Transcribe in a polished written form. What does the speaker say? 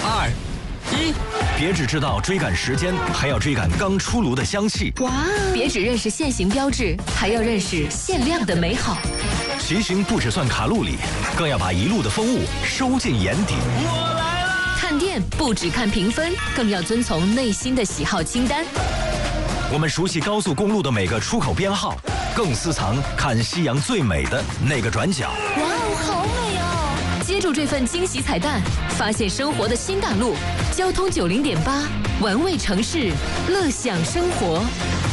2、1，别只知道追赶时间，还要追赶刚出炉的香气。 哇！别只认识现行标志，还要认识限量的美好。 骑行不只算卡路里，更要把一路的风物收进眼底。 我来啦！ 看店不只看评分，更要遵从内心的喜好清单。 我们熟悉高速公路的每个出口编号，更私藏看夕阳最美的那个转角。 哇哦，好美哦！接住这份惊喜彩蛋，发现生活的新大陆。交通90.8，玩味城市，乐享生活。